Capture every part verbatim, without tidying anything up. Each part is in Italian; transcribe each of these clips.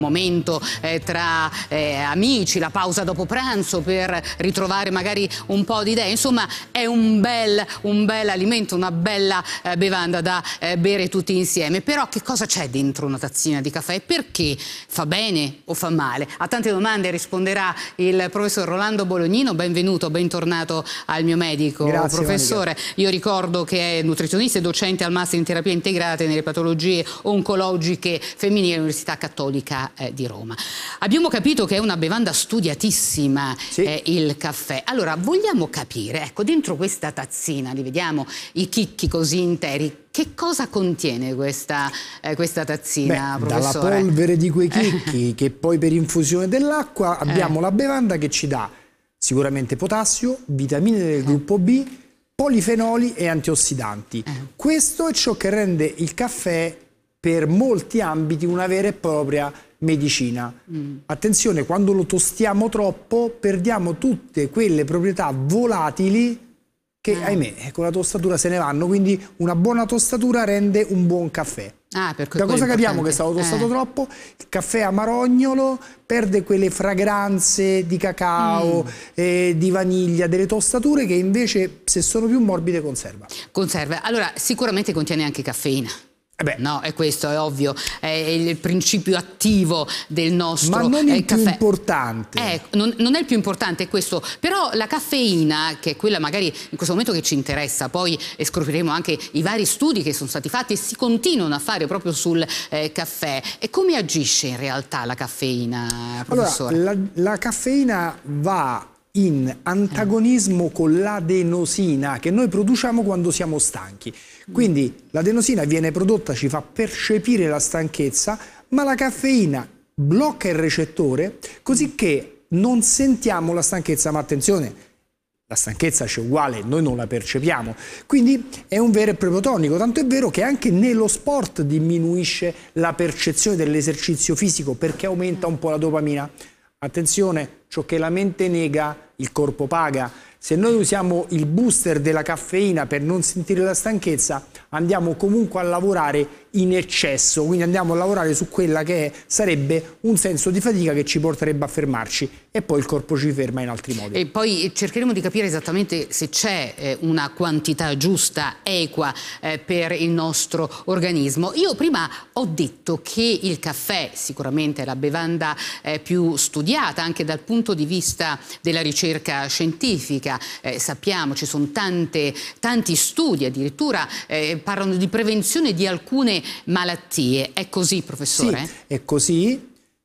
momento eh, tra eh, amici, la pausa dopo pranzo per ritrovare magari un po' di idee, insomma è un bel, un bel alimento, una bella eh, bevanda da eh, bere tutti insieme. Però che cosa c'è dentro una tazzina di caffè e perché fa bene o fa male? A tante domande risponderà il professor Rolando Bolognino. Benvenuto, bentornato al Mio Medico. Grazie, professore. Monica. Io ricordo che è nutrizionista e docente al Master in Terapia Integrata nelle patologie oncologiche femminili all'Università Cattolica di Roma. Abbiamo capito che è una bevanda studiatissima, sì. eh, il caffè. Allora vogliamo capire, ecco, dentro questa tazzina, li vediamo i chicchi così interi, che cosa contiene questa, eh, questa tazzina, Beh, professore? Dalla polvere di quei chicchi che poi per infusione dell'acqua abbiamo eh. la bevanda che ci dà sicuramente potassio, vitamine del eh. gruppo B, polifenoli e antiossidanti. Eh. Questo è ciò che rende il caffè per molti ambiti una vera e propria medicina. Mm. Attenzione, quando lo tostiamo troppo perdiamo tutte quelle proprietà volatili che, ah. ahimè, con la tostatura se ne vanno, quindi una buona tostatura rende un buon caffè. Ah, per da cosa capiamo che è stato tostato eh. troppo? Il caffè amarognolo perde quelle fragranze di cacao, mm. eh, di vaniglia, delle tostature che invece, se sono più morbide, conserva. Conserva. Allora, sicuramente contiene anche caffeina. Beh. No, è questo, è ovvio, è il principio attivo del nostro caffè. Ma non il eh, più caffè. importante. Eh, non, non è il più importante, è questo. Però la caffeina, che è quella magari in questo momento che ci interessa, poi scopriremo anche i vari studi che sono stati fatti e si continuano a fare proprio sul eh, caffè. E come agisce in realtà la caffeina, professore? Allora, la, la caffeina va in antagonismo eh. con l'adenosina che noi produciamo quando siamo stanchi. Quindi l'adenosina viene prodotta, ci fa percepire la stanchezza, ma la caffeina blocca il recettore così che non sentiamo la stanchezza. Ma attenzione, la stanchezza c'è uguale, noi non la percepiamo. Quindi è un vero e proprio tonico, tanto è vero che anche nello sport diminuisce la percezione dell'esercizio fisico perché aumenta un po' la dopamina. Attenzione, ciò che la mente nega, il corpo paga. Se noi usiamo il booster della caffeina per non sentire la stanchezza, andiamo comunque a lavorare in eccesso, quindi andiamo a lavorare su quella che è, sarebbe un senso di fatica che ci porterebbe a fermarci e poi il corpo ci ferma in altri modi. E poi cercheremo di capire esattamente se c'è eh, una quantità giusta, equa eh, per il nostro organismo. Io prima ho detto che il caffè sicuramente è la bevanda eh, più studiata anche dal punto di vista della ricerca scientifica. Eh, sappiamo, ci sono tante, tanti studi, addirittura eh, parlano di prevenzione di alcune malattie. È così, professore? Sì, è così,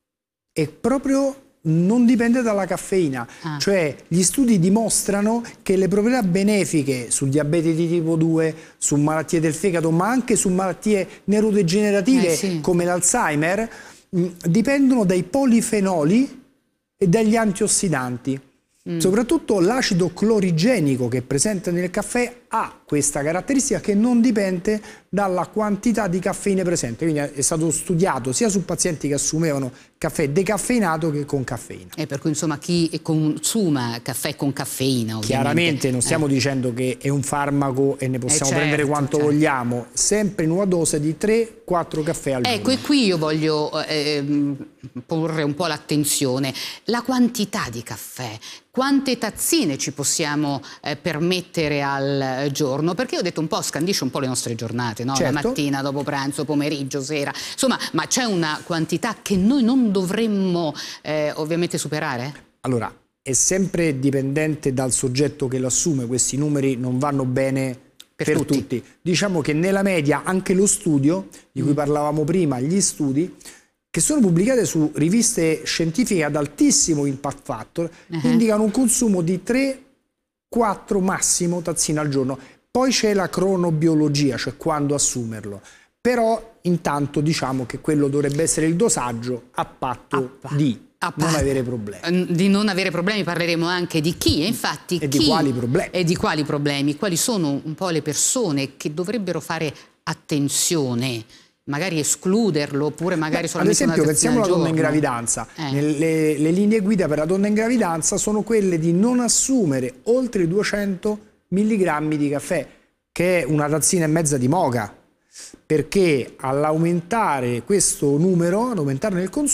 e proprio non dipende dalla caffeina. Ah. Cioè gli studi dimostrano che le proprietà benefiche sul diabete di tipo due, su malattie del fegato, ma anche su malattie neurodegenerative eh, sì. come l'Alzheimer, dipendono dai polifenoli e dagli antiossidanti. Mm. Soprattutto l'acido clorigenico che è presente nel caffè ha questa caratteristica che non dipende dalla quantità di caffeine presente. Quindi è stato studiato sia su pazienti che assumevano caffè decaffeinato che con caffeina. E per cui insomma chi consuma caffè con caffeina ovviamente. Chiaramente non stiamo eh. dicendo che è un farmaco e ne possiamo eh certo, prendere quanto certo. vogliamo, sempre in una dose di tre quattro caffè al giorno. Ecco, e qui io voglio eh, porre un po' l'attenzione. La quantità di caffè. Quante tazzine ci possiamo eh, permettere al giorno? Perché ho detto un po' scandisce un po' le nostre giornate, no? Certo. La mattina, dopo pranzo, pomeriggio, sera. Insomma, ma c'è una quantità che noi non dovremmo eh, ovviamente superare? Allora, è sempre dipendente dal soggetto che lo assume, questi numeri non vanno bene per, per tutti. tutti. Diciamo che nella media anche lo studio, di cui mm. parlavamo prima, gli studi, che sono pubblicate su riviste scientifiche ad altissimo impact factor, uh-huh. indicano un consumo di tre quattro massimo tazzine al giorno. Poi c'è la cronobiologia, cioè quando assumerlo. Però intanto diciamo che quello dovrebbe essere il dosaggio a patto a di a non avere problemi. Di non avere problemi parleremo anche di chi, e infatti e chi, di quali problemi. E di quali problemi, quali sono un po' le persone che dovrebbero fare attenzione, magari escluderlo oppure magari Beh, solamente ad esempio una pensiamo alla donna in giorno. gravidanza eh. le, le linee guida per la donna in gravidanza sono quelle di non assumere oltre i duecento milligrammi di caffè, che è una tazzina e mezza di moka, perché all'aumentare questo numero, ad aumentare nel consumo